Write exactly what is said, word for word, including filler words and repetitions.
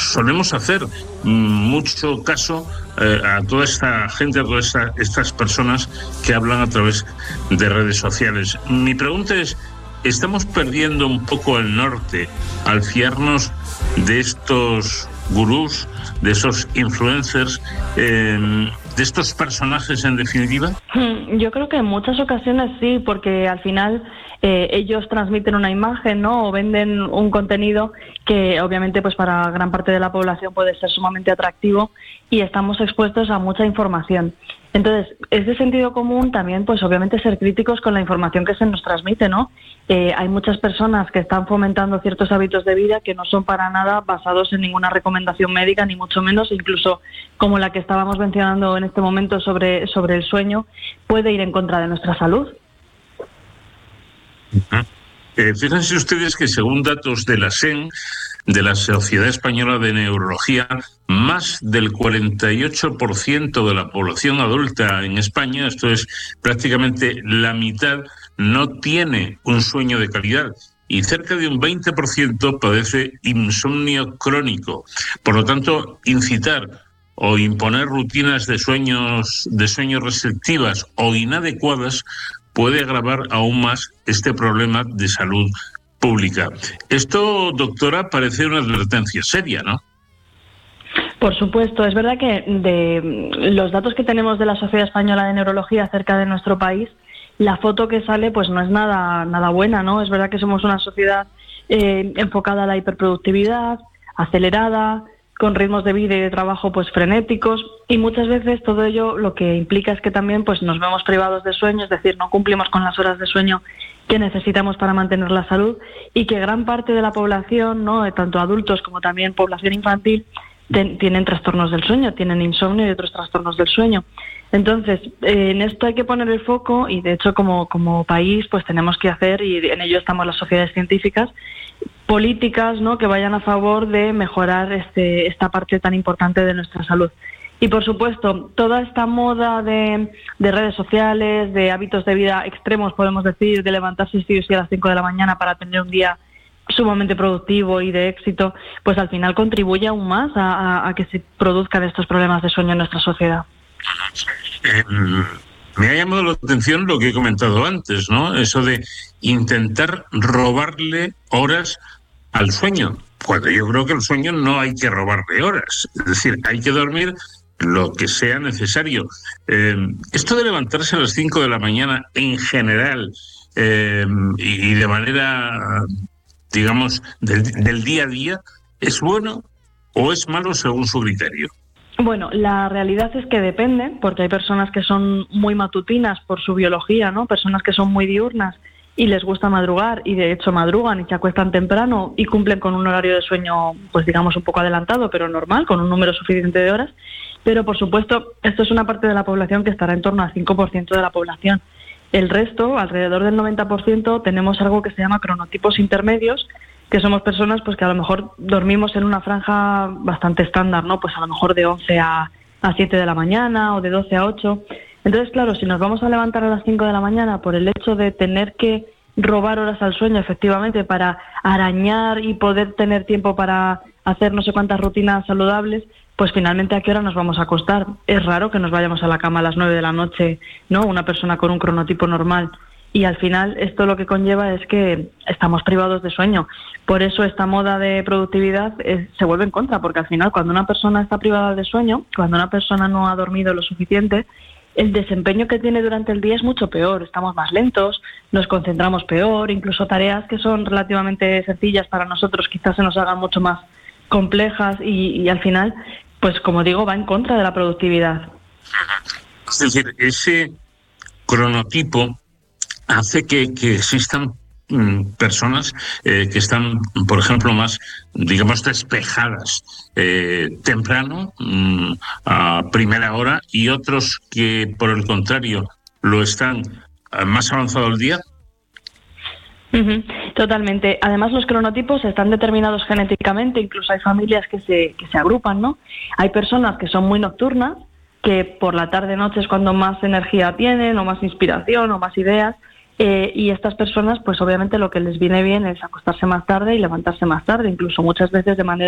solemos hacer mucho caso eh, a toda esta gente, a todas esta, estas personas que hablan a través de redes sociales. Mi pregunta es, ¿estamos perdiendo un poco el norte al fiarnos de estos gurús, de esos influencers, eh, de estos personajes en definitiva? Yo creo que en muchas ocasiones sí, porque al final eh, ellos transmiten una imagen, ¿no? O venden un contenido que obviamente pues para gran parte de la población puede ser sumamente atractivo y estamos expuestos a mucha información. Entonces, es de sentido común también, pues obviamente ser críticos con la información que se nos transmite, ¿no? Eh, hay muchas personas que están fomentando ciertos hábitos de vida que no son para nada basados en ninguna recomendación médica, ni mucho menos, incluso como la que estábamos mencionando en este momento sobre, sobre el sueño, puede ir en contra de nuestra salud. Uh-huh. Eh, fíjense ustedes que según datos de la S E N, de la Sociedad Española de Neurología, más del cuarenta y ocho por ciento de la población adulta en España, esto es prácticamente la mitad, no tiene un sueño de calidad y cerca de un veinte por ciento padece insomnio crónico. Por lo tanto, incitar o imponer rutinas de sueños, de sueño restrictivas o inadecuadas puede agravar aún más este problema de salud pública. Esto, doctora, parece una advertencia seria, ¿no? Por supuesto, es verdad que de los datos que tenemos de la Sociedad Española de Neurología acerca de nuestro país, la foto que sale pues no es nada, nada buena, ¿no? Es verdad que somos una sociedad eh, enfocada a la hiperproductividad, acelerada, con ritmos de vida y de trabajo pues frenéticos, y muchas veces todo ello lo que implica es que también pues nos vemos privados de sueño, es decir, no cumplimos con las horas de sueño que necesitamos para mantener la salud, y que gran parte de la población, ¿no?, tanto adultos como también población infantil, ten, tienen trastornos del sueño, tienen insomnio y otros trastornos del sueño. Entonces, eh, en esto hay que poner el foco, y de hecho como, como país pues tenemos que hacer, y en ello estamos las sociedades científicas, políticas, ¿no?, que vayan a favor de mejorar este, esta parte tan importante de nuestra salud. Y por supuesto, toda esta moda de, de redes sociales, de hábitos de vida extremos, podemos decir, de levantarse sí o sí a las cinco de la mañana para tener un día sumamente productivo y de éxito, pues al final contribuye aún más a, a, a que se produzcan estos problemas de sueño en nuestra sociedad. Eh, me ha llamado la atención lo que he comentado antes, ¿no? Eso de intentar robarle horas al sueño, cuando yo creo que el sueño no hay que robarle horas, es decir, hay que dormir lo que sea necesario. Eh, esto de levantarse a las cinco de la mañana en general eh, y, y de manera, digamos, del, del día a día, ¿es bueno o es malo según su criterio? Bueno, la realidad es que depende, porque hay personas que son muy matutinas por su biología, ¿no? Personas que son muy diurnas y les gusta madrugar, y de hecho madrugan y se acuestan temprano y cumplen con un horario de sueño, pues digamos un poco adelantado, pero normal, con un número suficiente de horas. Pero por supuesto, esto es una parte de la población que estará en torno al cinco por ciento de la población. El resto, alrededor del noventa por ciento, tenemos algo que se llama cronotipos intermedios, que somos personas pues que a lo mejor dormimos en una franja bastante estándar, ¿no? Pues a lo mejor de once a siete de la mañana o de doce a ocho. Entonces, claro, si nos vamos a levantar a las cinco de la mañana por el hecho de tener que robar horas al sueño, efectivamente, para arañar y poder tener tiempo para hacer no sé cuántas rutinas saludables, pues finalmente ¿a qué hora nos vamos a acostar? Es raro que nos vayamos a la cama a las nueve de la noche, ¿no? Una persona con un cronotipo normal. Y al final esto lo que conlleva es que estamos privados de sueño. Por eso esta moda de productividad es, se vuelve en contra, porque al final cuando una persona está privada de sueño, cuando una persona no ha dormido lo suficiente, el desempeño que tiene durante el día es mucho peor. Estamos más lentos, nos concentramos peor, incluso tareas que son relativamente sencillas para nosotros quizás se nos hagan mucho más complejas, y, y al final, pues como digo, va en contra de la productividad. Es decir, ese cronotipo hace que, que existan mm, personas eh, que están, por ejemplo, más, digamos, despejadas eh, temprano, mm, a primera hora, y otros que, por el contrario, lo están eh, más avanzado el día. Uh-huh, totalmente. Además, los cronotipos están determinados genéticamente, incluso hay familias que se, que se agrupan, ¿no? Hay personas que son muy nocturnas, que por la tarde-noche es cuando más energía tienen, o más inspiración, o más ideas. Eh, y estas personas, pues obviamente lo que les viene bien es acostarse más tarde y levantarse más tarde, incluso muchas veces de manera